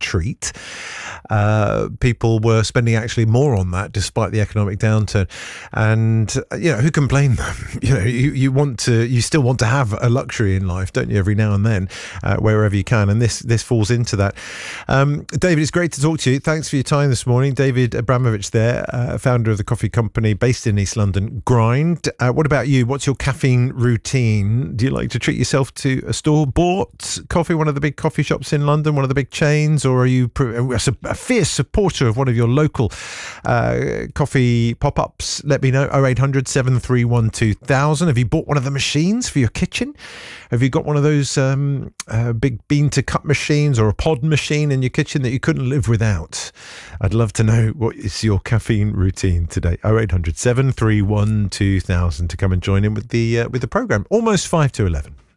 treat. People were spending actually more on that despite the economic downturn. And, who can blame them? You still want to have a luxury in life, don't you, every now and then, wherever you can. And this falls into that. David, it's great to talk to you. Thanks for your time this morning. David Abramovich there, founder of the coffee company based in East London, Grind. What about you? What's your caffeine routine? Do you like to treat yourself to a store-bought coffee, one of the big coffee shops in London, one of the big chains, or are you a fierce supporter of one of your local coffee pop-ups? Let me know. 0800 731 2000. Have you bought one of the machines for your kitchen? Have you got one of those big bean-to-cup machines or a pod machine in your kitchen that you couldn't live without? I'd love to know what is your caffeine routine today. 0800 731 2000 to come and join in with the programme. Almost 5 to 11.